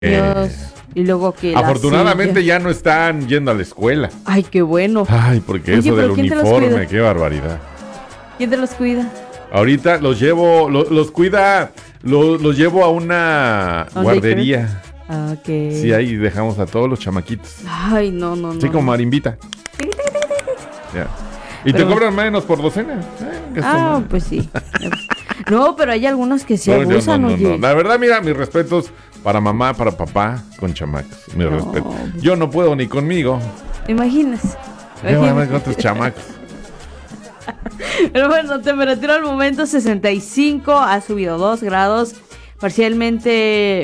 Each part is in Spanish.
Dios. Y luego que afortunadamente ya no están yendo a la escuela. Ay, qué bueno. Ay, porque Oye, eso del ¿quién uniforme, qué barbaridad. ¿Quién te los cuida? Ahorita los llevo, los cuida, los llevo a una guardería. Ah, ok. Sí, ahí dejamos a todos los chamaquitos. Ay, no. Sí, como marimbita. Ya. Y te cobran menos por docena. Pues sí. No, pero hay algunos que se abusan, no. La verdad, mira, mis respetos para mamá, para papá, con chamacos. Mi respeto. Yo no puedo ni conmigo. Imagínese. Con otros chamacos. Pero bueno, temperatura al momento 65, ha subido 2 grados. Parcialmente...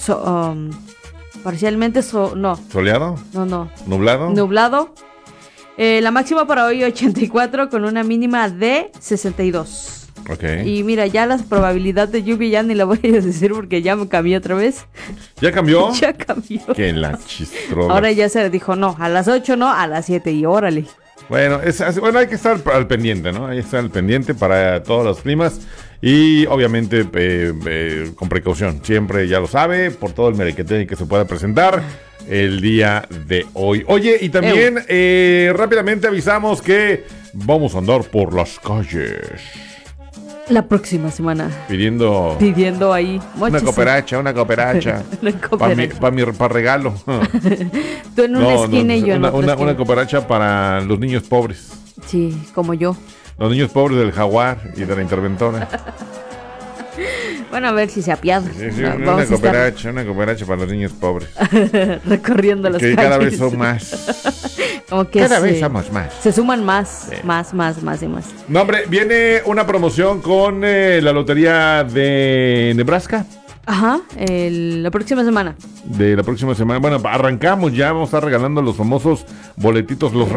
¿Soleado? No. ¿Nublado? Nublado. La máxima para hoy 84 con una mínima de 62. Okay. Y mira, ya la probabilidad de lluvia ya ni la voy a decir porque ya me cambió otra vez. ¿Ya cambió? Ya cambió. Que la chistrola. Ahora ya se dijo, no, a las 8 no, a las 7 y órale. Bueno, hay que estar al pendiente, ¿no? Hay que estar al pendiente para todos los climas y obviamente con precaución. Siempre ya lo sabe, por todo el merequetén que se pueda presentar el día de hoy. Oye, y también rápidamente avisamos que vamos a andar por las calles. La próxima semana. Pidiendo ahí. Una cooperacha. Para regalo. Tú en una esquina y yo en otra una cooperacha para los niños pobres. Sí, como yo. Los niños pobres del Jaguar y de la Interventora. Bueno, a ver si se apiadan. Sí, una cooperacha para los niños pobres. Recorriendo las calles. Que cada vez son más. Como que cada vez somos más. Se suman más, sí. más y más. No, hombre, viene una promoción con la lotería de Nebraska. Ajá, la próxima semana. De la próxima semana. Bueno, arrancamos ya, vamos a estar regalando los famosos boletitos, los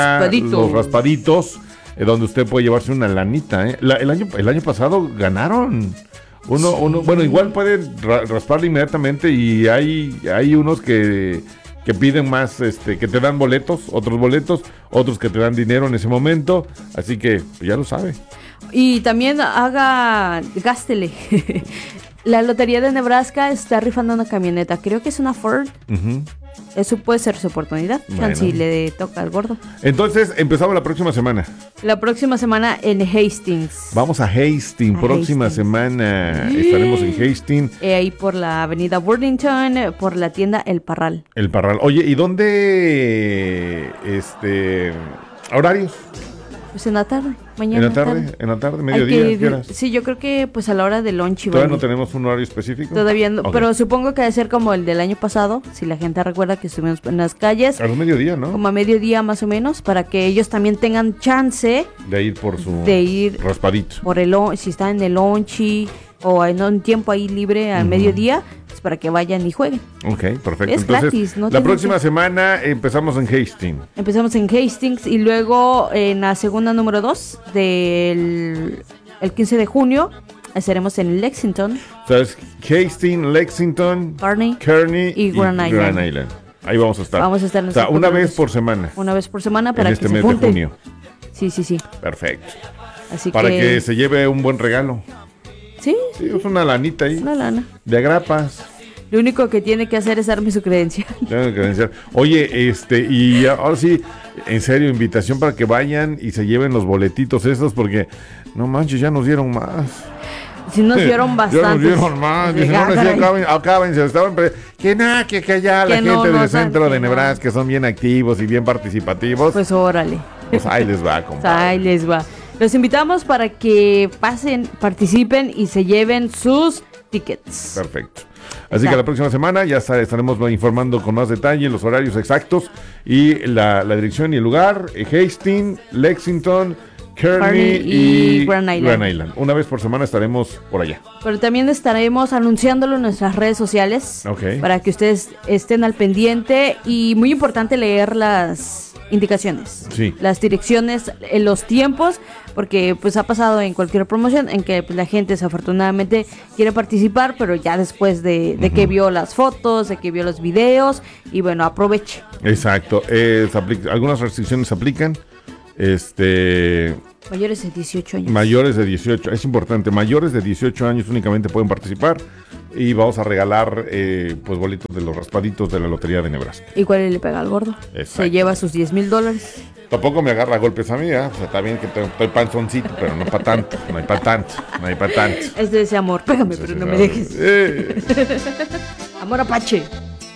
raspaditos, donde usted puede llevarse una lanita. El año pasado ganaron. Bueno, igual pueden rasparle inmediatamente y hay unos que piden más, que te dan otros boletos, que te dan dinero en ese momento, así que ya lo sabe. Y también gástele. La lotería de Nebraska está rifando una camioneta, creo que es una Ford. Uh-huh. Eso puede ser su oportunidad, bueno. Si le toca al gordo. Entonces, empezamos la próxima semana. La próxima semana en Hastings. Vamos a Hastings, próxima semana estaremos en Hastings. Ahí por la avenida Burlington, por la tienda El Parral. El Parral. Oye, ¿y dónde, horarios? Pues en la tarde, mañana. En la tarde, mediodía, ¿qué horas? Sí, yo creo que pues a la hora del lunch. ¿Todavía no tenemos un horario específico? Todavía no, okay. Pero supongo que debe ser como el del año pasado, si la gente recuerda que estuvimos en las calles. A los mediodía, ¿no? Como a mediodía más o menos, para que ellos también tengan chance de ir por su raspadito. Por si está en el lunch o en un tiempo ahí libre al mediodía, pues para que vayan y jueguen. Ok, perfecto. Es entonces, gratis, ¿no? La próxima semana empezamos en Hastings. Empezamos en Hastings y luego en la segunda número 2 del 15 de junio estaremos en Lexington. Entonces, Hastings, Lexington, Kearney y Grand Island. Ahí vamos a estar. Vamos a estar en una vez por semana. Una vez por semana para en que este se mes junten. de junio. Sí. Perfecto. Así para que se lleve un buen regalo. Sí, es una lanita ahí. Una lana. De agrapas. Lo único que tiene que hacer es darme su credencial. Oye, y ahora sí, en serio, invitación para que vayan y se lleven los boletitos esos, porque no manches, ya nos dieron más. Sí, nos dieron bastante. Ya nos dieron más. Acábense. Estaban que allá la gente del centro de Nebraska que son bien activos y bien participativos. Pues órale. Pues ahí les va, compadre. Ahí les va. Los invitamos para que pasen, participen y se lleven sus tickets. Perfecto. Así que la próxima semana ya estaremos informando con más detalle los horarios exactos y la dirección y el lugar. Hastings, Lexington, Kearney y Grand Island. Una vez por semana estaremos por allá. Pero también estaremos anunciándolo en nuestras redes sociales. Okay. Para que ustedes estén al pendiente. Y muy importante leer las indicaciones. Sí. Las direcciones, los tiempos. Porque pues ha pasado en cualquier promoción en que pues, la gente desafortunadamente quiere participar, pero ya después de que vio las fotos, de que vio los videos. Y bueno, aproveche. Exacto. ¿Algunas restricciones se aplican? Mayores de 18 años. Mayores de 18, es importante, mayores de 18 años únicamente pueden participar y vamos a regalar pues boletos de los raspaditos de la Lotería de Nebraska. Igual le pega al gordo. Exacto. Se lleva sus $10,000. Tampoco me agarra a golpes a mí, o sea, está bien que estoy panzoncito, pero no para tanto, no hay para tanto. Es de ese amor, pégame, pero no me dejes. Amor apache.